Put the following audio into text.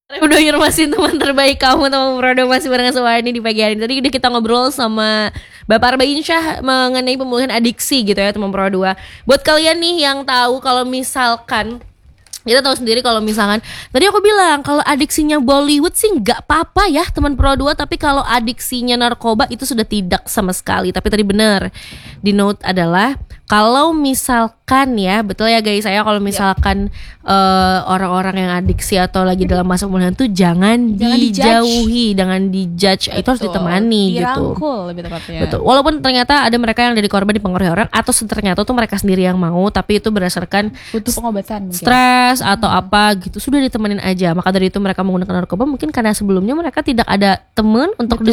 Udah informasi teman terbaik kamu, teman Prodo masih bareng Suwarni di pagi hari ini. Tadi udah kita ngobrol sama Bapak Arbain Syah mengenai pemulihan adiksi gitu ya teman Pro 2. Buat kalian nih yang tahu kalau misalkan kita tahu sendiri kalau misalkan tadi aku bilang kalau adiksinya Bollywood sih nggak apa-apa ya teman Pro 2, tapi kalau adiksinya narkoba itu sudah tidak sama sekali. Tapi tadi benar di note adalah kalau misalkan ya, betul ya guys, saya kalau misalkan orang-orang yang adiksi atau lagi dalam masa pemulihan tuh jangan dijauhi, jangan dijudge, itu harus ditemani gitu. Dirangkul lebih tepatnya. Betul. Walaupun ternyata ada mereka yang jadi korban dipengaruhi orang atau ternyata tuh mereka sendiri yang mau, tapi itu berdasarkan Butuh pengobatan mungkin. stres atau apa gitu, sudah ditemenin aja. Maka dari itu mereka menggunakan narkoba mungkin karena sebelumnya mereka tidak ada teman untuk